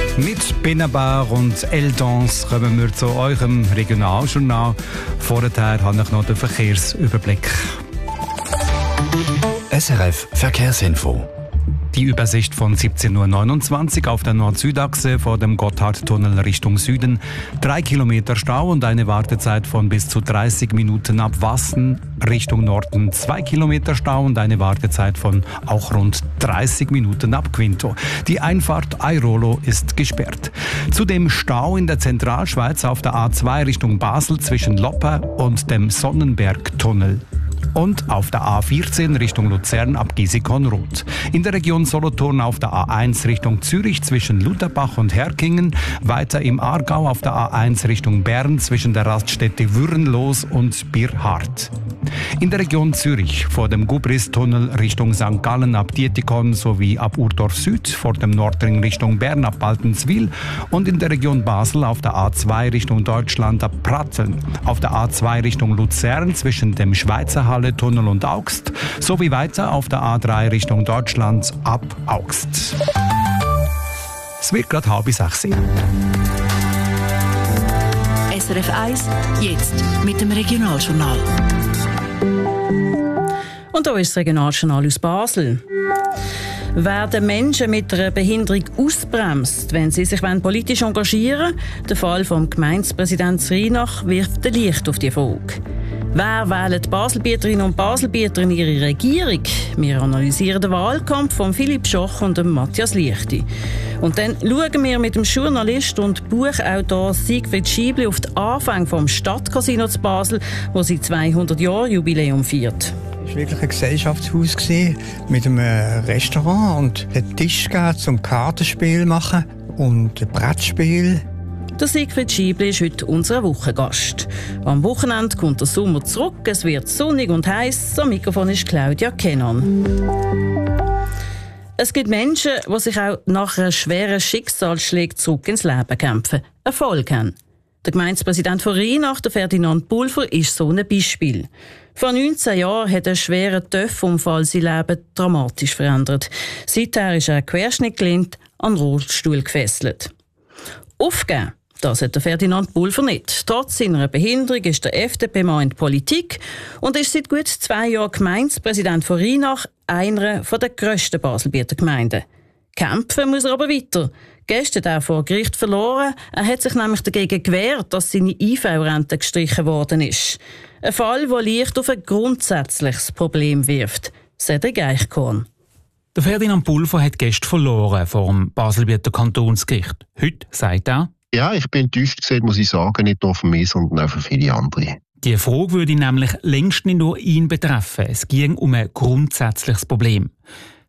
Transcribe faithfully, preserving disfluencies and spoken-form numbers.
Mit Benabar und Eldance kommen wir zu eurem Regionaljournal. Vorher habe ich noch den Verkehrsüberblick. S R F Verkehrsinfo. Die Übersicht von siebzehn Uhr neunundzwanzig auf der Nord-Süd-Achse vor dem Gotthardtunnel Richtung Süden. Drei Kilometer Stau und eine Wartezeit von bis zu dreißig Minuten ab Wassen. Richtung Norden zwei Kilometer Stau und eine Wartezeit von auch rund dreißig Minuten ab Quinto. Die Einfahrt Airolo ist gesperrt. Zudem Stau in der Zentralschweiz auf der A zwei Richtung Basel zwischen Lopper und dem Sonnenbergtunnel. Und auf der A vierzehn Richtung Luzern ab Gisikon-Roth. In der Region Solothurn auf der A eins Richtung Zürich zwischen Lutherbach und Herkingen. Weiter im Aargau auf der A eins Richtung Bern zwischen der Raststätte Würrenlos und Birhardt. In der Region Zürich vor dem Gubris-Tunnel Richtung Sankt Gallen ab Dietikon sowie ab Urdorf Süd vor dem Nordring Richtung Bern ab Baltenswil und in der Region Basel auf der A zwei Richtung Deutschland ab Pratteln. Auf der A zwei Richtung Luzern zwischen dem Schweizer Halle-Tunnel und Augst sowie weiter auf der A drei Richtung Deutschland ab Augst. Es wird gerade halb sechs. S R F eins, jetzt mit dem Regionaljournal. Und hier ist das Regionaljournal aus Basel. Werden Menschen mit einer Behinderung ausbremst, wenn sie sich politisch engagieren wollen? Der Fall vom Gemeindepräsidenten Reinach wirft ein Licht auf die Frage. Wer wählen die Baselbieterinnen und Baselbieter in ihre Regierung? Wir analysieren den Wahlkampf von Philipp Schoch und Matthias Liechti. Und dann schauen wir mit dem Journalist und Buchautor Siegfried Schiebli auf die Anfänge vom Stadtcasino zu Basel, wo sie zweihundert Jahre Jubiläum feiert. Es war wirklich ein Gesellschaftshaus mit einem Restaurant und einen Tisch zum Kartenspiel machen und ein Brettspiel. Der Siegfried Schiebli ist heute unser Wochengast. Am Wochenende kommt der Sommer zurück, es wird sonnig und heiß. Am Mikrofon ist Claudia Kennan. Es gibt Menschen, die sich auch nach einer schweren Schicksalsschläge zurück ins Leben kämpfen, Erfolg haben. Der Gemeindepräsident von Reinach, der Ferdinand Pulver, ist so ein Beispiel. Vor neunzehn Jahren hat ein schwerer Töpfunfall sein Leben dramatisch verändert. Seither ist er querschnittgelähmt an den Rollstuhl gefesselt. Aufgeben, das hat der Ferdinand Pulver nicht. Trotz seiner Behinderung ist der F D P-Mann in der Politik und ist seit gut zwei Jahren Gemeindepräsident von Reinach, einer der grössten Baselbieter Gemeinden. Kämpfen muss er aber weiter. Gestern hat er vor Gericht verloren. Er hat sich nämlich dagegen gewehrt, dass seine I V-Rente gestrichen worden ist. Ein Fall, der Licht auf ein grundsätzliches Problem wirft. Cedric Eichkorn. Der Ferdinand Pulver hat gestern verloren vor dem Baselbieter Kantonsgericht. Heute sagt er: Ja, ich bin enttäuscht gewesen, muss ich sagen, nicht nur für mich, sondern auch für viele andere. Die Frage würde nämlich längst nicht nur ihn betreffen. Es ging um ein grundsätzliches Problem.